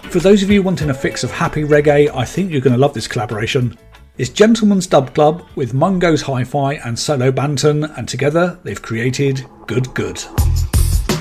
For those of you wanting a fix of happy reggae, I think you're going to love this collaboration. It's Gentleman's Dub Club with Mungo's Hi-Fi and Solo Banton, and together they've created Good Good.